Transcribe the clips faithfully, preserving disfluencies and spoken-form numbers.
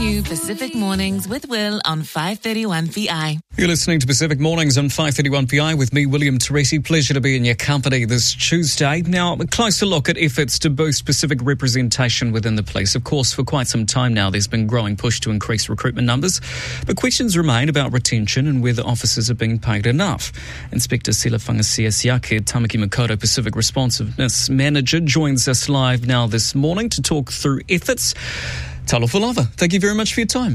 to Pacific Mornings with Will on five thirty-one P I. You're listening to Pacific Mornings on five thirty-one P I with me, William Teresi. Pleasure to be in your company this Tuesday. Now, a closer look at efforts to boost Pacific representation within the police. Of course, for quite some time now, there's been growing push to increase recruitment numbers, but questions remain about retention and whether officers are being paid enough. Inspector Sila Whangasiasiake, Tamaki Makaurau Pacific Responsiveness Manager, joins us live now this morning to talk through efforts. Talofa lava. Thank you very much for your time.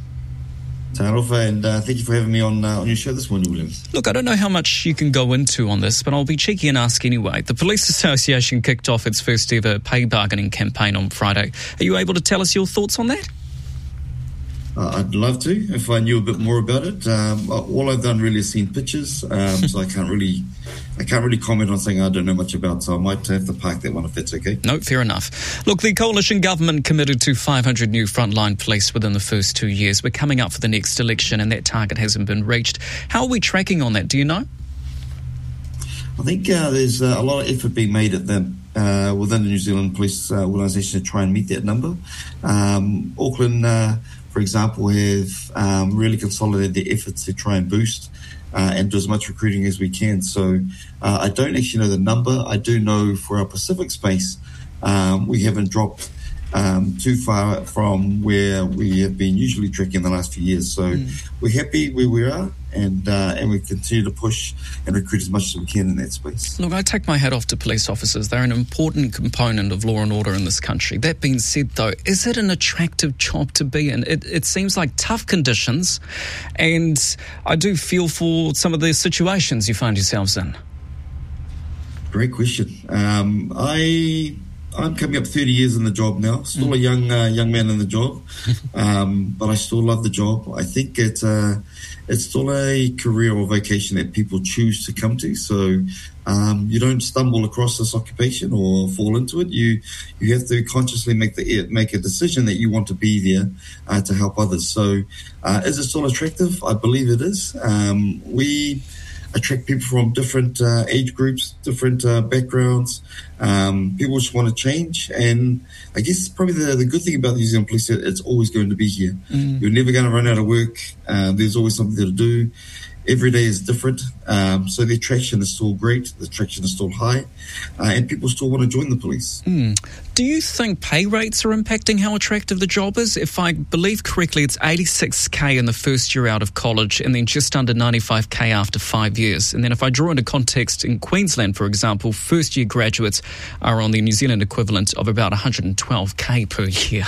Talofa, and uh, thank you for having me on uh, on your show this morning, William. Look, I don't know how much you can go into on this, but I'll be cheeky and ask anyway. The Police Association kicked off its first ever pay bargaining campaign on Friday. Are you able to tell us your thoughts on that? Uh, I'd love to, if I knew a bit more about it. Um, all I've done really is seen pictures, um, so I can't really, I can't really comment on something I don't know much about. So I might have to park that one if that's okay. No, fair enough. Look, the coalition government committed to five hundred new frontline police within the first two years. We're coming up for the next election, and that target hasn't been reached. How are we tracking on that? Do you know? I think uh, there's uh, a lot of effort being made at the uh, within the New Zealand Police uh, Organisation to try and meet that number. Um, Auckland. Uh, For example, have um, really consolidated their efforts to try and boost uh, and do as much recruiting as we can. So uh, I don't actually know the number. I do know for our Pacific space, um, we haven't dropped um, too far from where we have been usually tracking the last few years. So mm. we're happy where we are, and uh, and we continue to push and recruit as much as we can in that space. Look, I take my hat off to police officers. They're an important component of law and order in this country. That being said, though, is it an attractive job to be in? It, it seems like tough conditions, and I do feel for some of the situations you find yourselves in. Great question. Um, I... I'm coming up thirty years in the job now. Still mm. a young uh, young man in the job, um, but I still love the job. I think it's uh, it's still a career or vocation that people choose to come to. So um, you don't stumble across this occupation or fall into it. You you have to consciously make the make a decision that you want to be there uh, to help others. So uh, is it still attractive? I believe it is. Um, we attract people from different uh, age groups, different uh, backgrounds. Um, people just want to change. And I guess probably the, the good thing about the New Zealand Police is it's always going to be here. Mm. You're never going to run out of work. Uh, there's always something to do. Every day is different. Um, so the attraction is still great. The attraction is still high. Uh, and people still want to join the police. Mm. Do you think pay rates are impacting how attractive the job is? If I believe correctly, it's eighty-six K in the first year out of college and then just under ninety-five K after five years. And then if I draw into context in Queensland, for example, first-year graduates are on the New Zealand equivalent of about one hundred twelve K per year.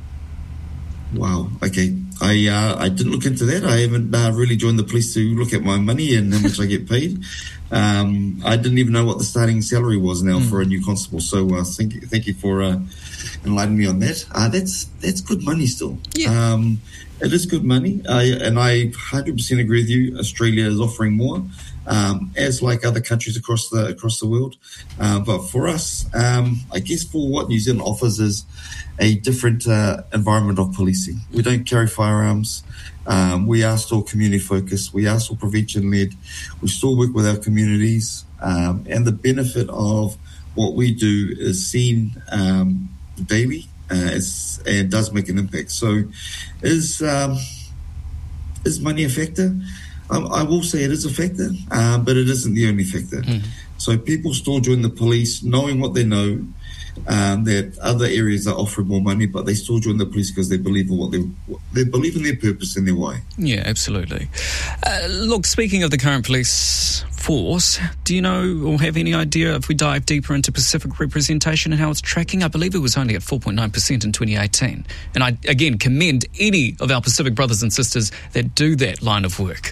Wow. Okay. I uh, I didn't look into that. I haven't uh, really joined the police to look at my money and how much I get paid. Um, I didn't even know what the starting salary was now mm. for a new constable. So uh, thank you, thank you for uh, enlightening me on that. Uh, that's that's good money still. Yeah. Um, it is good money, I, and I one hundred percent agree with you. Australia is offering more, um, as like other countries across the across the world. Uh, but for us, um, I guess for what New Zealand offers is a different uh, environment of policing. We don't carry firearms. Um, we are still community focused. We are still prevention led. We still work with our communities. Um, and the benefit of what we do is seen um, daily uh, it's, and does make an impact. So is, um, is money a factor? Um, I will say it is a factor, uh, but it isn't the only factor. Mm-hmm. So people still join the police knowing what they know, Um, that other areas are offering more money, but they still join the police because they believe in what they they believe in their purpose and their why. Yeah, absolutely. Uh, look, speaking of the current police force, do you know or have any idea if we dive deeper into Pacific representation and how it's tracking? I believe it was only at four point nine percent in twenty eighteen. And I, again, commend any of our Pacific brothers and sisters that do that line of work.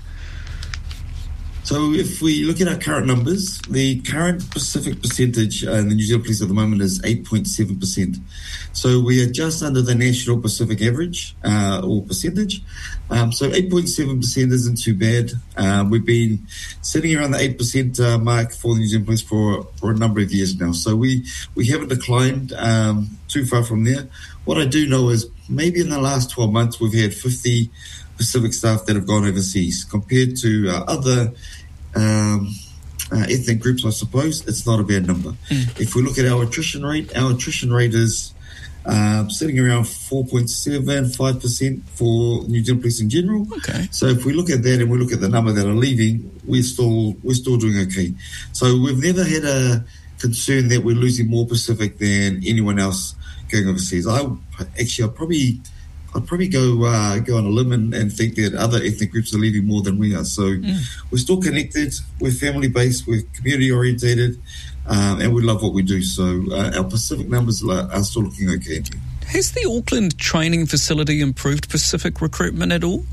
So if we look at our current numbers, the current Pacific percentage in the New Zealand Police at the moment is eight point seven percent. So we are just under the national Pacific average uh, or percentage. Um, so eight point seven percent isn't too bad. Uh, we've been sitting around the eight percent uh, mark for the New Zealand Police for, for a number of years now. So we, we haven't declined um, too far from there. What I do know is maybe in the last twelve months we've had fifty Pacific staff that have gone overseas compared to uh, other um, uh, ethnic groups. I suppose it's not a bad number. Mm. If we look at our attrition rate, our attrition rate is uh, sitting around four point seven, five percent for New Zealand Police in general. Okay. So if we look at that and we look at the number that are leaving, we're still we're still doing okay. So we've never had a concern that we're losing more Pacific than anyone else going overseas. I actually, I'd probably, I'd probably go uh, go on a limb and, and think that other ethnic groups are leaving more than we are. So mm. we're still connected. We're family based. We're community orientated, um, and we love what we do. So uh, our Pacific numbers are still looking okay. Has the Auckland training facility improved Pacific recruitment at all?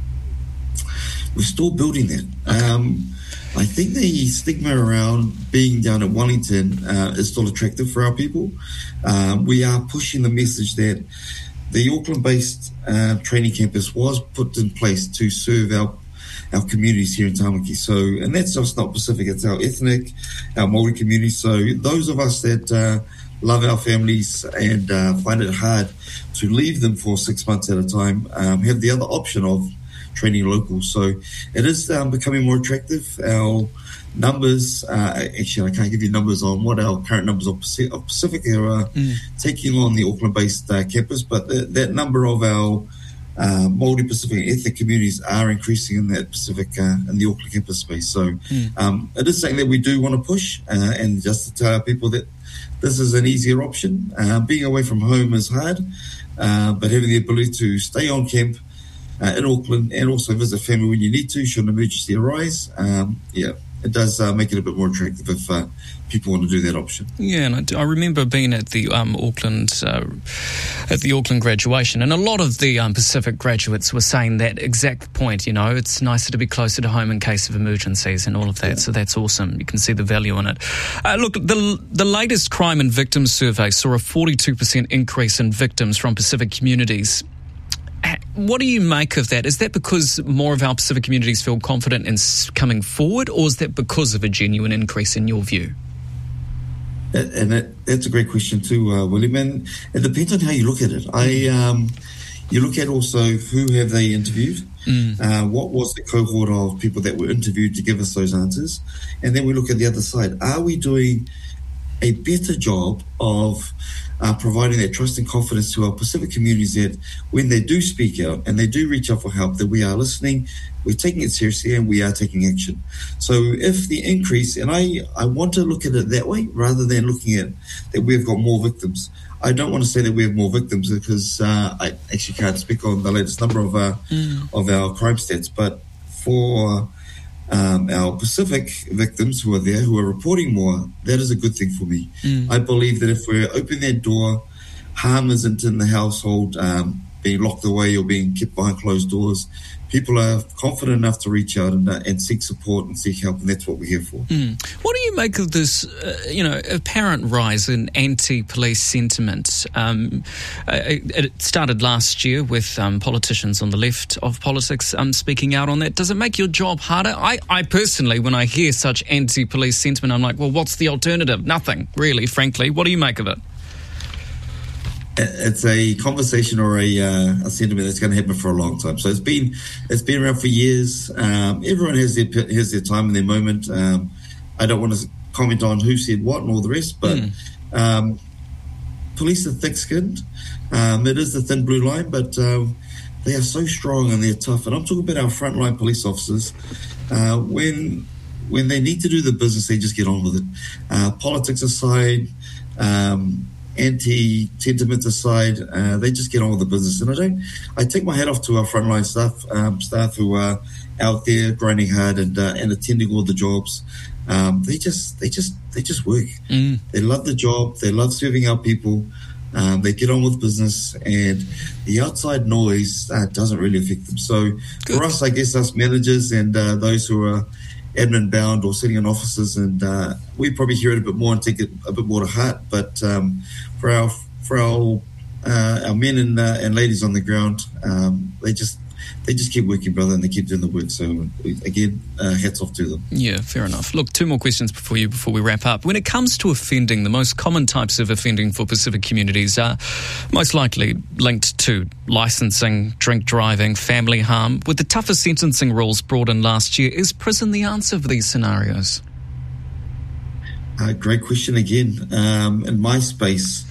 We're still building that. Okay. Um, I think the stigma around being down at Wellington uh, is still attractive for our people. Um, we are pushing the message that the Auckland-based uh, training campus was put in place to serve our our communities here in Tamaki. So, and that's just not Pacific, it's our ethnic, our Māori community. So those of us that uh, love our families and uh, find it hard to leave them for six months at a time um, have the other option of training local. So it is um, becoming more attractive. Our numbers, uh, actually I can't give you numbers on what our current numbers of Pacific are uh, mm. taking on the Auckland-based uh, campus, but the, that number of our uh, Māori Pacific and ethnic communities are increasing in that Pacific, uh, in the Auckland campus space. So mm. um, it is something that we do want to push uh, and just to tell our people that this is an easier option. Uh, being away from home is hard, uh, but having the ability to stay on camp Uh, in Auckland and also visit family when you need to should an emergency arise. Um, yeah, it does uh, make it a bit more attractive if uh, people want to do that option. Yeah, and I, do, I remember being at the um, Auckland uh, at the Auckland graduation, and a lot of the um, Pacific graduates were saying that exact point. You know, it's nicer to be closer to home in case of emergencies and all of that. Yeah. So that's awesome. You can see the value in it. Uh, look, the the latest crime and victims survey saw a forty-two percent increase in victims from Pacific communities. What do you make of that? Is that because more of our Pacific communities feel confident in coming forward, or is that because of a genuine increase in your view? And that, that's a great question too, uh, William. And it depends on how you look at it. I, um, you look at also who have they interviewed, mm. uh, what was the cohort of people that were interviewed to give us those answers, and then we look at the other side. Are we doing a better job of Uh, providing that trust and confidence to our Pacific communities that when they do speak out and they do reach out for help, that we are listening, we're taking it seriously, and we are taking action. So if the increase, and I, I want to look at it that way rather than looking at that we've got more victims. I don't want to say that we have more victims because uh, I actually can't speak on the latest number of, uh, mm. of our crime stats, but for Um, our Pacific victims who are there, who are reporting more, that is a good thing for me. Mm. I believe that if we open that door, harm isn't in the household, um, being locked away or being kept behind closed doors. People are confident enough to reach out and, uh, and seek support and seek help, and that's what we're here for. Mm. What do you make of this, uh, you know, apparent rise in anti-police sentiment? Um, it started last year with um, politicians on the left of politics um, speaking out on that. Does it make your job harder? I, I personally, when I hear such anti-police sentiment, I'm like, well, what's the alternative? Nothing, really, frankly. What do you make of it? It's a conversation or a, uh, a sentiment that's going to happen for a long time. So it's been it's been around for years. Um, everyone has their has their time and their moment. Um, I don't want to comment on who said what and all the rest, but mm. um, police are thick-skinned. Um, it is the thin blue line, but um, they are so strong and they're tough. And I'm talking about our frontline police officers. Uh, when when they need to do the business, they just get on with it. Uh, politics aside. Um, anti-sentiment aside, uh, they just get on with the business. And I don't, I take my hat off to our frontline staff, um, staff who are out there grinding hard and uh, and attending all the jobs. Um, they just, they just, they just work. Mm. They love the job. They love serving our people. Um, they get on with business, and the outside noise uh, doesn't really affect them. So Good. For us, I guess us managers and uh, those who are admin bound or sitting in offices, and uh, we probably hear it a bit more and take it a bit more to heart. But um, for our for our uh, our men and uh, and ladies on the ground, um, they just they just keep working, brother, and they keep doing the work. So again, uh, hats off to them. Yeah, fair enough. Look, two more questions before you before we wrap up. When it comes to offending, the most common types of offending for Pacific communities are most likely linked to licensing, drink driving, family harm. With the tougher sentencing rules brought in last year, is prison the answer for these scenarios? Uh, great question again. Um, in my space,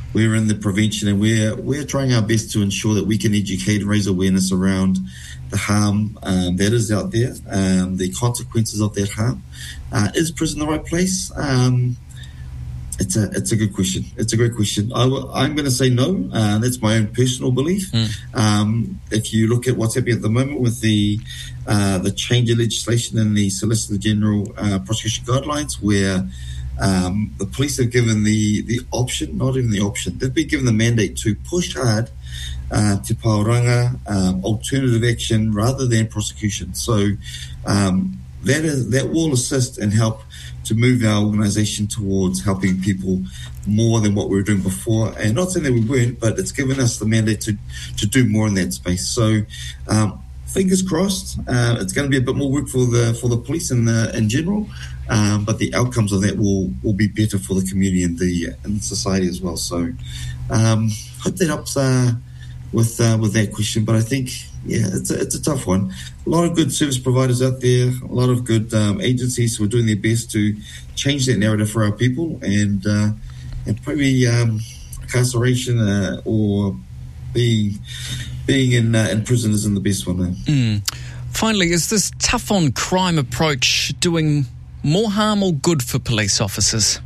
we're in the prevention, and we're we're trying our best to ensure that we can educate and raise awareness around the harm um, that is out there, um, the consequences of that harm. Uh, is prison the right place? Um, it's a it's a good question. It's a great question. I w- I'm going to say no. Uh, that's my own personal belief. Mm. Um, if you look at what's happening at the moment with the uh, the change of legislation in the Solicitor General uh, prosecution guidelines, where Um, the police have given the, the option, not even the option, they've been given the mandate to push hard uh, to pauranga, um, alternative action rather than prosecution. So um, that is that will assist and help to move our organisation towards helping people more than what we were doing before. And not saying that we weren't, but it's given us the mandate to, to do more in that space. So um, fingers crossed, uh, it's going to be a bit more work for the for the police in the, in general. Um, but the outcomes of that will, will be better for the community and the and the society as well. So, um, hope that helps uh, with uh, with that question. But I think, yeah, it's a, it's a tough one. A lot of good service providers out there, a lot of good um, agencies who are doing their best to change that narrative for our people, and uh, and probably um, incarceration uh, or being being in uh, in prison isn't the best one. Mm. Finally, is this tough on crime approach doing more harm or good for police officers?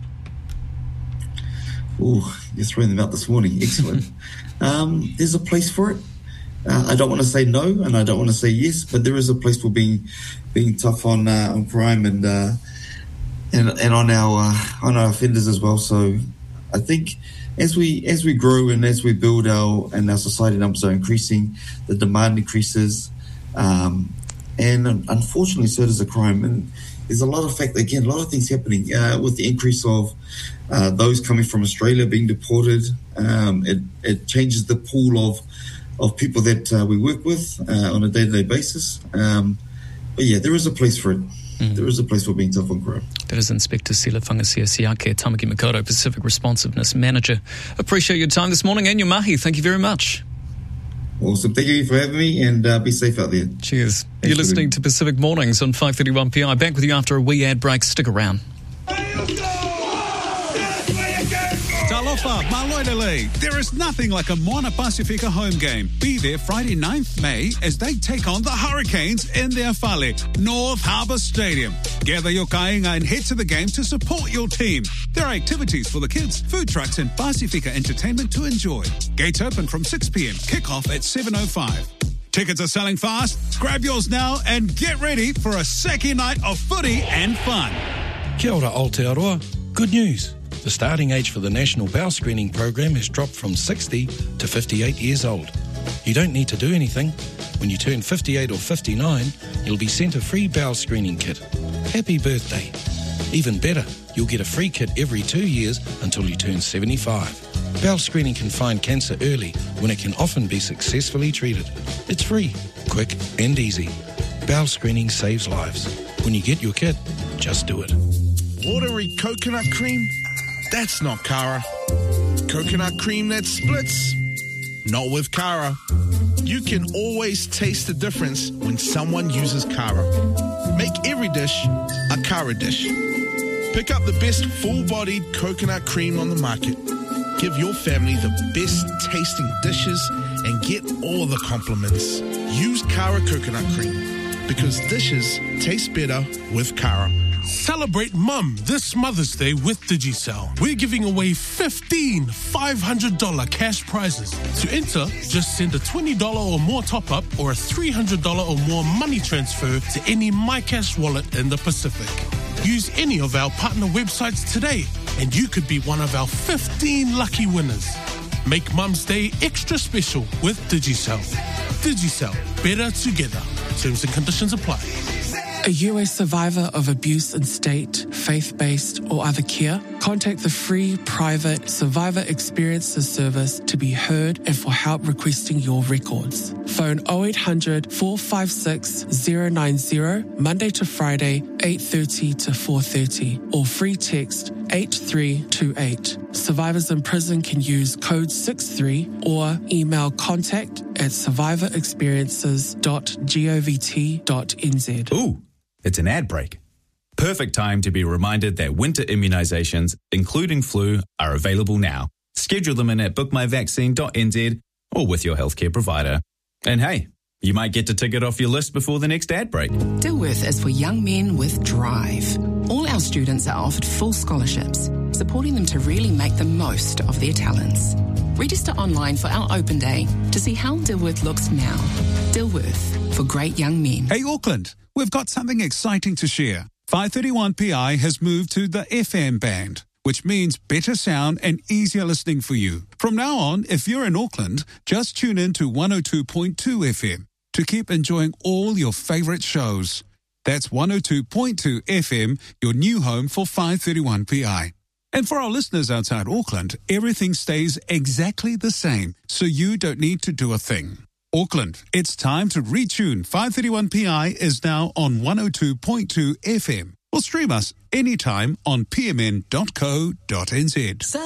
Oh, you're throwing them out this morning. Excellent. um, there's a place for it. Uh, I don't want to say no, and I don't want to say yes, but there is a place for being being tough on uh, on crime and uh, and and on our uh, on our offenders as well. So I think as we as we grow and as we build our and our society numbers are increasing, the demand increases, um, and unfortunately, so does the crime. And there's a lot of fact, again, a lot of things happening uh, with the increase of uh, those coming from Australia being deported. Um, it, it changes the pool of of people that uh, we work with uh, on a day-to-day basis. Um, but yeah, there is a place for it. Mm. There is a place for being tough on crime. That is Inspector Sila Whangasia-Siake, Tamaki Makaurau, Pacific Responsiveness Manager. Appreciate your time this morning and your mahi. Thank you very much. Awesome. Thank you for having me, and uh, be safe out there. Cheers. Thanks. You're listening to Pacific Mornings on five thirty-one P I. Back with you after a wee ad break. Stick around. Talofa, Maloidele. There is nothing like a Moana Pacifica home game. Be there Friday ninth May as they take on the Hurricanes in their Fale, North Harbour Stadium. Gather your kainga and head to the game to support your team. There are activities for the kids, food trucks and Pacifica entertainment to enjoy. Gates open from six p.m. Kick-off at seven oh five. Tickets are selling fast. Grab yours now and get ready for a second night of footy and fun. Kia ora Aotearoa. Good news. The starting age for the National Bowel Screening Program has dropped from sixty to fifty-eight years old. You don't need to do anything. When you turn fifty-eight or fifty-nine, you'll be sent a free bowel screening kit. Happy birthday. Even better, you'll get a free kit every two years until you turn seventy-five. Bowel screening can find cancer early when it can often be successfully treated. It's free, quick and easy. Bowel screening saves lives. When you get your kit, just do it. Watery coconut cream? That's not Cara. Coconut cream that splits? Not with Cara. You can always taste the difference when someone uses Cara. Make every dish a Cara dish. Pick up the best full-bodied coconut cream on the market. Give your family the best tasting dishes and get all the compliments. Use Cara coconut cream because dishes taste better with Cara. Celebrate Mum this Mother's Day with Digicel. We're giving away fifteen five hundred dollars cash prizes. To enter, just send a twenty dollars or more top-up or a three hundred dollars or more money transfer to any MyCash wallet in the Pacific. Use any of our partner websites today and you could be one of our fifteen lucky winners. Make Mum's Day extra special with Digicel. Digicel, better together. Terms and conditions apply. Are you a survivor of abuse in state, faith-based, or other care? Contact the free, private Survivor Experiences service to be heard and for help requesting your records. Phone oh eight hundred, four five six, oh nine oh, Monday to Friday, eight thirty to four thirty, or free text eight three two eight. Survivors in prison can use code six three or email contact at survivor experiences dot govt dot n z. Ooh. It's an ad break. Perfect time to be reminded that winter immunisations, including flu, are available now. Schedule them in at book my vaccine dot n z or with your healthcare provider. And hey, you might get to tick it off your list before the next ad break. Dilworth is for young men with drive. All our students are offered full scholarships, supporting them to really make the most of their talents. Register online for our open day to see how Dilworth looks now. Dilworth, for great young men. Hey, Auckland, we've got something exciting to share. five thirty-one P I has moved to the F M band, which means better sound and easier listening for you. From now on, if you're in Auckland, just tune in to one oh two point two F M to keep enjoying all your favourite shows. That's one oh two point two F M, your new home for five thirty-one P I. And for our listeners outside Auckland, everything stays exactly the same, so you don't need to do a thing. Auckland, it's time to retune. five thirty-one P I is now on one oh two point two F M. Or stream us anytime on p m n dot co dot n z.